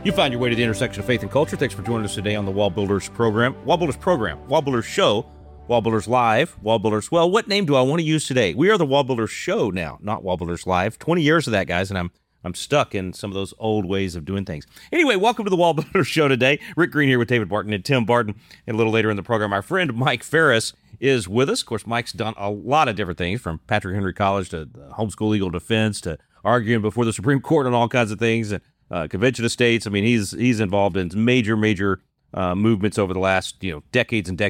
You find your way to the intersection of faith and culture. Thanks for joining us today on the Wall Builders program. Wall Builders show, Wall Builders Live, Wall Builders. Well, what name do I want to use today? We are the Wall Builders show now, not Wall Builders Live. 20 years of that, guys, and I'm stuck in some of those old ways of doing things. Anyway, welcome to the Wall Builders show today. Rick Green here with David Barton and Tim Barton. And a little later in the program, our friend Mike Ferris is with us. Of course, Mike's done a lot of different things, from Patrick Henry College to homeschool legal defense to arguing before the Supreme Court on all kinds of things, and convention of states. I mean, he's involved in major movements over the last decades and decades.